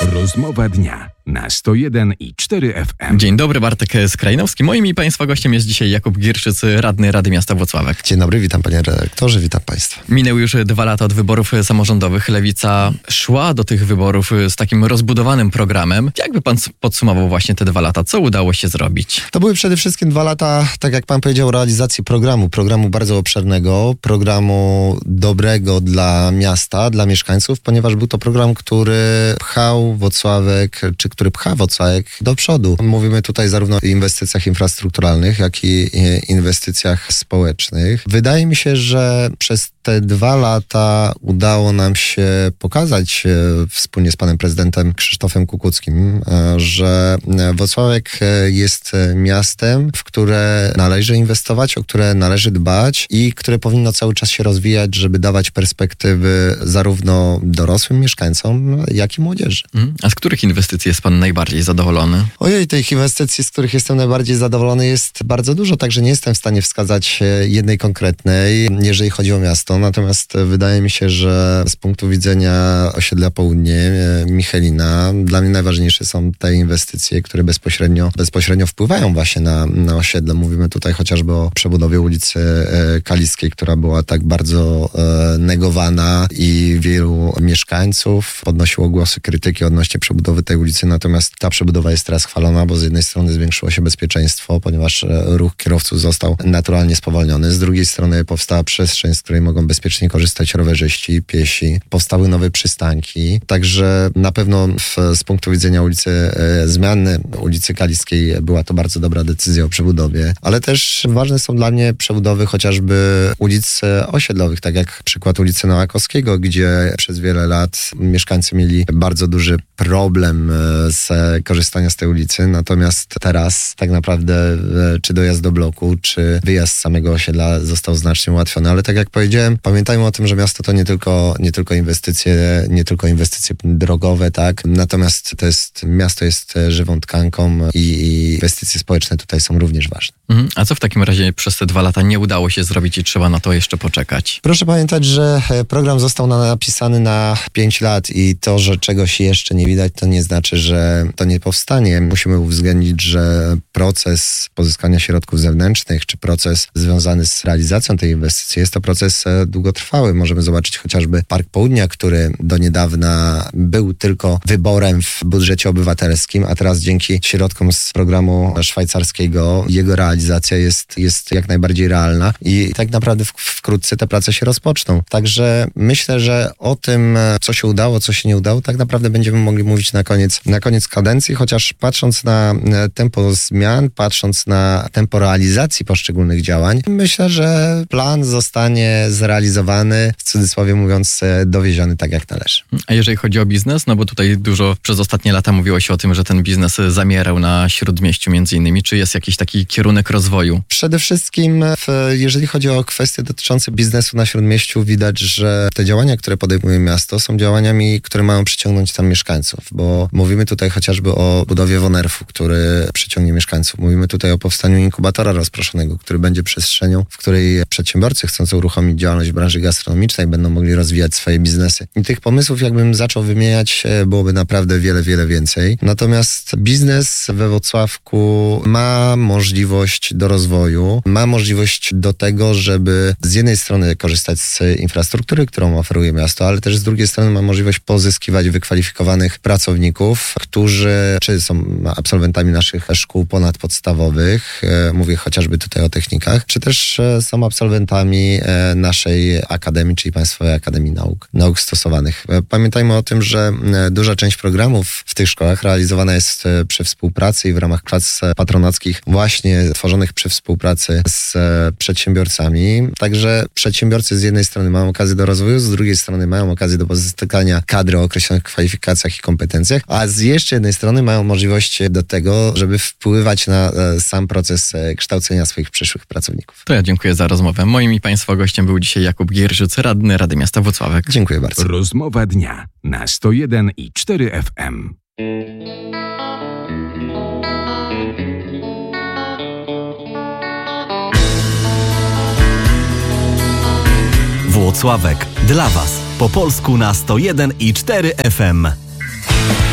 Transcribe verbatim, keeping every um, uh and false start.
Rozmowa dnia na sto jeden i cztery F M. Dzień dobry, Bartek Skrajnowski. Moim i Państwa gościem jest dzisiaj Jakub Gierczyc, radny Rady Miasta Włocławek. Dzień dobry, witam panie redaktorze, witam Państwa. Minęły już dwa lata od wyborów samorządowych. Lewica szła do tych wyborów z takim rozbudowanym programem. Jakby pan podsumował właśnie te dwa lata? Co udało się zrobić? To były przede wszystkim dwa lata, tak jak pan powiedział, realizacji programu. Programu bardzo obszernego, programu dobrego dla miasta, dla mieszkańców, ponieważ był to program, który pchał Włocławek, czy który pcha Włocławek do przodu. Mówimy tutaj zarówno o inwestycjach infrastrukturalnych, jak i inwestycjach społecznych. Wydaje mi się, że przez te dwa lata udało nam się pokazać wspólnie z panem prezydentem Krzysztofem Kukuckim, że Włocławek jest miastem, w które należy inwestować, o które należy dbać i które powinno cały czas się rozwijać, żeby dawać perspektywy zarówno dorosłym mieszkańcom, jak i młodzieży. A z których inwestycji jest pan najbardziej zadowolony? Ojej, tych inwestycji, z których jestem najbardziej zadowolony, jest bardzo dużo, także nie jestem w stanie wskazać jednej konkretnej, jeżeli chodzi o miasto. Natomiast wydaje mi się, że z punktu widzenia osiedla Południe, Michelina, dla mnie najważniejsze są te inwestycje, które bezpośrednio, bezpośrednio wpływają właśnie na, na osiedle. Mówimy tutaj chociażby o przebudowie ulicy Kaliskiej, która była tak bardzo negowana i wielu mieszkańców podnosiło głosy krytyki odnośnie przebudowy tej ulicy. Natomiast ta przebudowa jest teraz chwalona, bo z jednej strony zwiększyło się bezpieczeństwo, ponieważ ruch kierowców został naturalnie spowolniony. Z drugiej strony powstała przestrzeń, z której mogą bezpiecznie korzystać rowerzyści, piesi. Powstały nowe przystanki. Także na pewno w, z punktu widzenia ulicy e, zmiany ulicy Kaliskiej była to bardzo dobra decyzja o przebudowie. Ale też ważne są dla mnie przebudowy chociażby ulic osiedlowych, tak jak przykład ulicy Noakowskiego, gdzie przez wiele lat mieszkańcy mieli bardzo duży problem z korzystania z tej ulicy. Natomiast teraz tak naprawdę czy dojazd do bloku, czy wyjazd z samego osiedla został znacznie ułatwiony. Ale tak jak powiedziałem, pamiętajmy o tym, że miasto to nie tylko, nie tylko inwestycje, nie tylko inwestycje drogowe, tak? Natomiast to jest, miasto jest żywą tkanką i, i inwestycje społeczne tutaj są również ważne. Mhm. A co w takim razie przez te dwa lata nie udało się zrobić i trzeba na to jeszcze poczekać? Proszę pamiętać, że program został napisany na pięć lat i to, że czegoś jeszcze nie widać, to nie znaczy, że to nie powstanie. Musimy uwzględnić, że proces pozyskania środków zewnętrznych, czy proces związany z realizacją tej inwestycji jest to proces długotrwały. Możemy zobaczyć chociażby Park Południa, który do niedawna był tylko wyborem w budżecie obywatelskim, a teraz dzięki środkom z programu szwajcarskiego jego realizacja jest, jest jak najbardziej realna i tak naprawdę w, wkrótce te prace się rozpoczną. Także myślę, że o tym, co się udało, co się nie udało, tak naprawdę będziemy mogli mówić na koniec, na koniec kadencji, chociaż patrząc na tempo zmian, patrząc na tempo realizacji poszczególnych działań, myślę, że plan zostanie zrealizowany, w cudzysłowie mówiąc, dowieziony tak jak należy. A jeżeli chodzi o biznes, no bo tutaj dużo przez ostatnie lata mówiło się o tym, że ten biznes zamierał na Śródmieściu między innymi. Czy jest jakiś taki kierunek rozwoju? Przede wszystkim, w, jeżeli chodzi o kwestie dotyczące biznesu na Śródmieściu, widać, że te działania, które podejmuje miasto, są działaniami, które mają przyciągnąć tam mieszkańców, bo mówimy tutaj chociażby o budowie Wonerfu, który przyciągnie mieszkańców. Mówimy tutaj o powstaniu inkubatora rozproszonego, który będzie przestrzenią, w której przedsiębiorcy chcący uruchomić działalność w branży gastronomicznej będą mogli rozwijać swoje biznesy. I tych pomysłów, jakbym zaczął wymieniać, byłoby naprawdę wiele, wiele więcej. Natomiast biznes we Włocławku ma możliwość do rozwoju, ma możliwość do tego, żeby z jednej strony korzystać z infrastruktury, którą oferuje miasto, ale też z drugiej strony ma możliwość pozyskiwać wykwalifikowanych pracowników, którzy czy są absolwentami naszych szkół ponadpodstawowych, mówię chociażby tutaj o technikach, czy też są absolwentami naszej akademii, czyli Państwowej Akademii Nauk, Nauk Stosowanych. Pamiętajmy o tym, że duża część programów w tych szkołach realizowana jest przy współpracy i w ramach klas patronackich właśnie tworzonych przy współpracy z przedsiębiorcami. Także przedsiębiorcy z jednej strony mają okazję do rozwoju, z drugiej strony mają okazję do pozyskania kadry o określonych kwalifikacjach i kompetencjach, a z jeszcze jednej strony mają możliwość do tego, żeby wpływać na sam proces kształcenia swoich przyszłych pracowników. To ja dziękuję za rozmowę. Moim i Państwa gościem był dzisiaj Jakub Gierczyc, radny Rady Miasta Włocławek. Dziękuję bardzo. Rozmowa dnia na sto jeden i cztery F M. Włocławek dla Was po polsku na sto jeden i cztery F M.